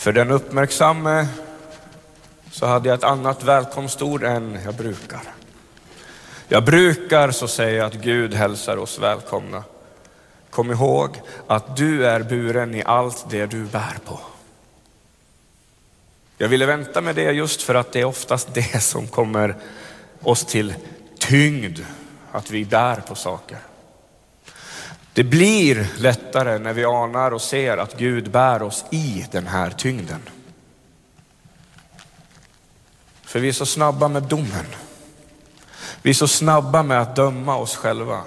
För den uppmärksamme så hade jag ett annat välkomstord än jag brukar. Jag brukar så säga att Gud hälsar oss välkomna. Kom ihåg att du är buren i allt det du bär på. Jag ville vänta med det just för att det är oftast det som kommer oss till tyngd, att vi bär på saker. Det blir lättare när vi anar och ser att Gud bär oss i den här tyngden. För vi är så snabba med domen. Vi är så snabba med att döma oss själva.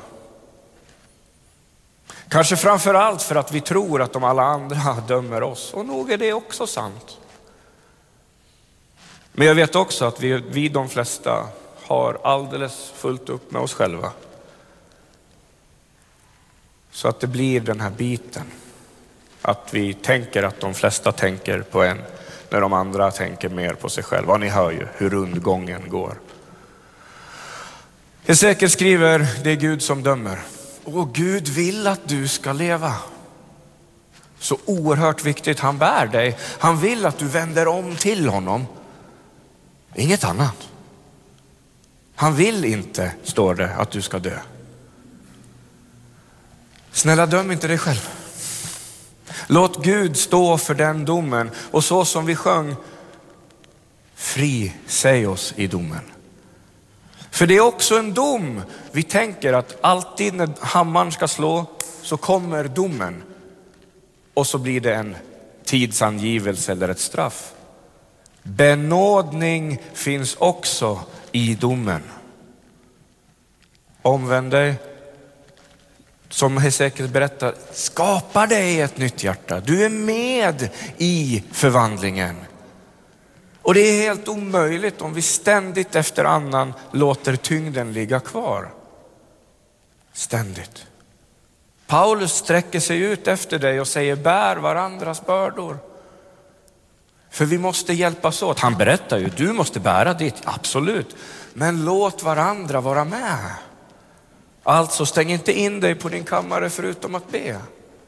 Kanske framför allt för att vi tror att de alla andra dömer oss. Och nog är det också sant. Men jag vet också att vi de flesta har alldeles fullt upp med oss själva. Så att det blir den här biten. Att vi tänker att de flesta tänker på en när de andra tänker mer på sig själva. Ni hör ju hur rundgången går. Hesekiel skriver, det är Gud som dömer. Och Gud vill att du ska leva. Så oerhört viktigt, han bär dig. Han vill att du vänder om till honom. Inget annat. Han vill inte, står det, att du ska dö. Snälla, döm inte dig själv. Låt Gud stå för den domen. Och så som vi sjöng, fri säg oss i domen. För det är också en dom. Vi tänker att alltid när hammaren ska slå så kommer domen. Och så blir det en tidsangivelse eller ett straff. Benådning finns också i domen. Omvänd dig. Som Hesekiel berättar, skapar dig ett nytt hjärta. Du är med i förvandlingen. Och det är helt omöjligt om vi ständigt efter annan låter tyngden ligga kvar. Ständigt. Paulus sträcker sig ut efter dig och säger, bär varandras bördor. För vi måste hjälpas åt. Han berättar ju, du måste bära ditt, absolut. Men låt varandra vara med. Alltså stäng inte in dig på din kammare förutom att be.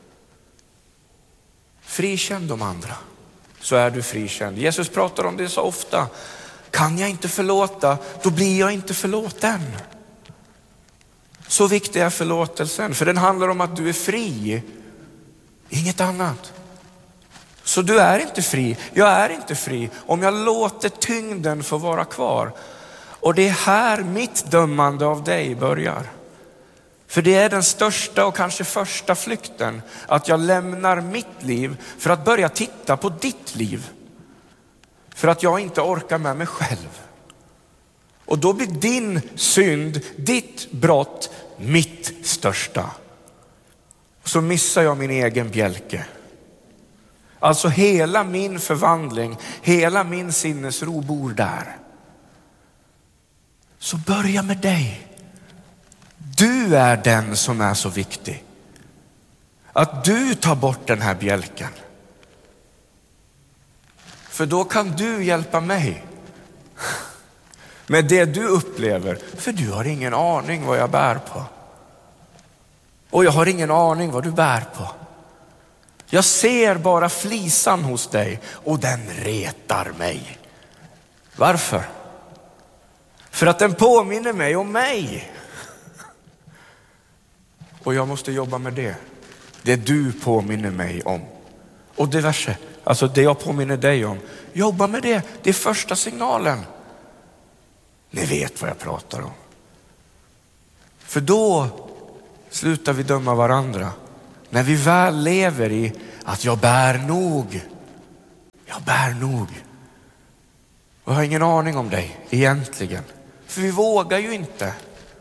Frikänn de andra, så är du frikänd. Jesus pratar om det så ofta. Kan jag inte förlåta, då blir jag inte förlåten. Så viktig är förlåtelsen, för den handlar om att du är fri. Inget annat. Så du är inte fri, jag är inte fri om jag låter tyngden få vara kvar. Och det är här mitt dömande av dig börjar. För det är den största och kanske första flykten. Att jag lämnar mitt liv för att börja titta på ditt liv. För att jag inte orkar med mig själv. Och då blir din synd, ditt brott, mitt största. Så missar jag min egen bjälke. Alltså hela min förvandling, hela min sinnesro bor där. Så börja med dig. Du är den som är så viktig. Att du tar bort den här bjälken. För då kan du hjälpa mig med det du upplever. För du har ingen aning vad jag bär på. Och jag har ingen aning vad du bär på. Jag ser bara flisan hos dig och den retar mig. Varför? För att den påminner mig om mig. Och jag måste jobba med det. Det du påminner mig om. Och diverse. Alltså det jag påminner dig om. Jobba med det. Det är första signalen. Ni vet vad jag pratar om. För då slutar vi döma varandra. När vi väl lever i att jag bär nog. Jag bär nog. Och jag har ingen aning om dig egentligen. För vi vågar ju inte.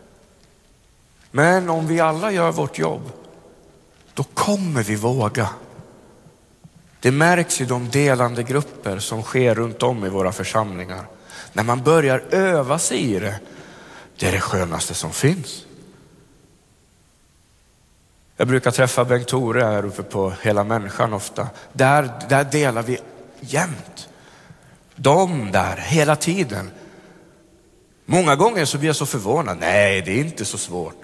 Men om vi alla gör vårt jobb, då kommer vi våga. Det märks i de delande grupper som sker runt om i våra församlingar. När man börjar öva sig i det, det är det skönaste som finns. Jag brukar träffa Bengt Tore här uppe på Hela Människan ofta. Där delar vi jämt. De där hela tiden. Många gånger så blir jag så förvånad. Nej, det är inte så svårt.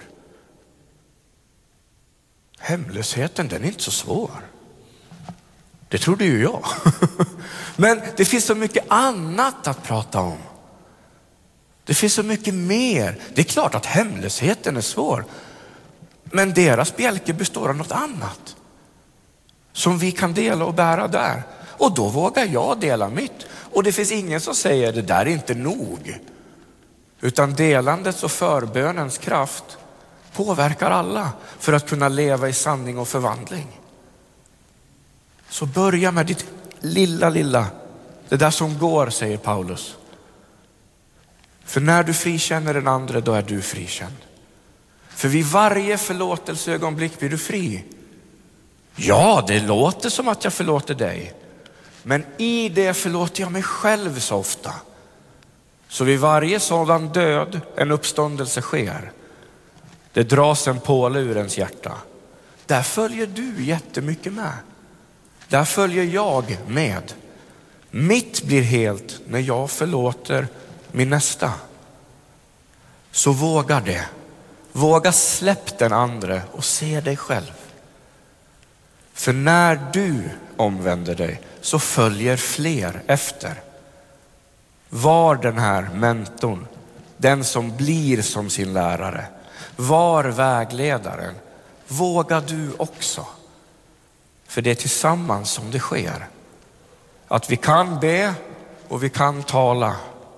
Hemlösheten, den är inte så svår. Det trodde ju jag. Men det finns så mycket annat att prata om. Det finns så mycket mer. Det är klart att hemlösheten är svår. Men deras bjälke består av något annat som vi kan dela och bära där. Och då vågar jag dela mitt. Och det finns ingen som säger det där är inte nog. Utan delandets och förbönens kraft påverkar alla för att kunna leva i sanning och förvandling. Så börja med ditt lilla. Det där som går, säger Paulus. För när du frikänner den andra, då är du frikänd. För vid varje förlåtelseögonblick blir du fri. Ja, det låter som att jag förlåter dig. Men i det förlåter jag mig själv så ofta. Så vid varje sådan död en uppståndelse sker. Det dras en påle ur ens hjärta. Där följer du jättemycket med. Där följer jag med. Mitt blir helt när jag förlåter min nästa. Så våga det. Våga släpp den andra och se dig själv. För när du omvänder dig så följer fler efter. Var den här mentorn, den som blir som sin lärare. Var vägledaren. Våga du också. För det är tillsammans som det sker. Att vi kan be och vi kan tala.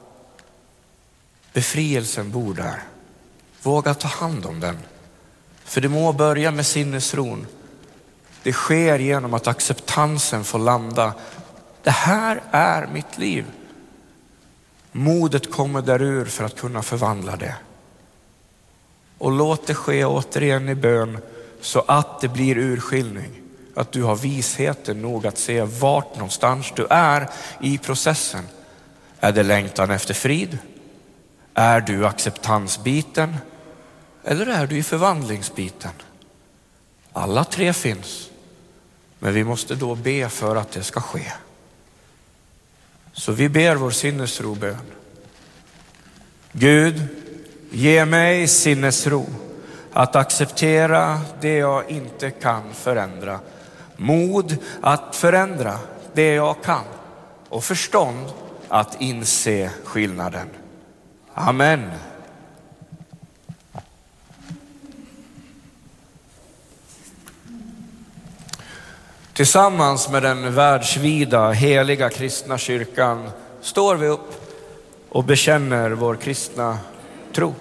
Befrielsen bor där. Våga ta hand om den. För det må börja med sinnesron. Det sker genom att acceptansen får landa. Det här är mitt liv. Modet kommer därur för att kunna förvandla det. Och låt det ske återigen i bön så att det blir urskiljning. Att du har visheten nog att se vart någonstans du är i processen. Är det längtan efter frid? Är du acceptansbiten? Eller är du i förvandlingsbiten? Alla tre finns. Men vi måste då be för att det ska ske. Så vi ber vår sinnesrobön. Gud, ge mig sinnesro att acceptera det jag inte kan förändra. Mod att förändra det jag kan. Och förstånd att inse skillnaden. Amen. Tillsammans med den världsvida heliga kristna kyrkan står vi upp och bekänner vår kristna tro.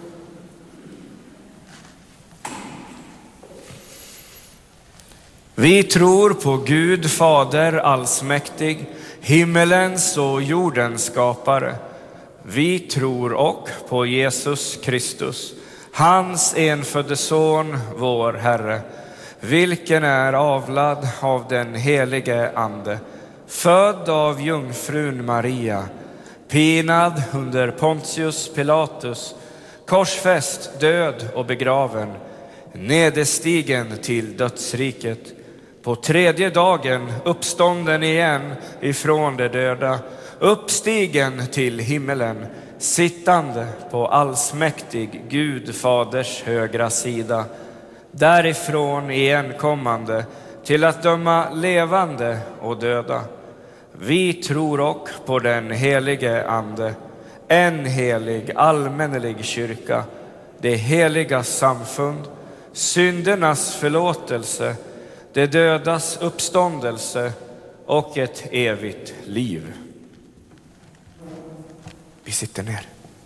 Vi tror på Gud Fader allsmäktig, himmelens och jordens skapare. Vi tror och på Jesus Kristus, hans enfödde son, vår Herre, vilken är avlad av den helige ande, född av jungfrun Maria, pinad under Pontius Pilatus, korsfäst, död och begraven, nederstigen till dödsriket, på tredje dagen uppstånden igen ifrån de döda, uppstigen till himmelen, sittande på allsmäktig Gud Faders högra sida, därifrån igenkommande till att döma levande och döda. Vi tror och på den helige ande, en helig allmännelig kyrka, det heliga samfund, syndernas förlåtelse, det dödas uppståndelse och ett evigt liv. Vi sitter ner.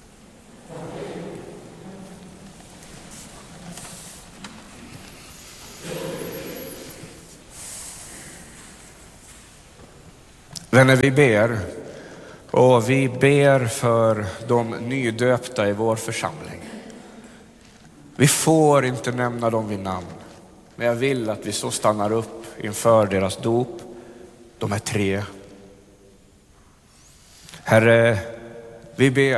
Vänner, vi ber. Och vi ber för de nydöpta i vår församling. Vi får inte nämna dem vid namn. Men jag vill att vi så stannar upp inför deras dop. De är 3. Herre, vi ber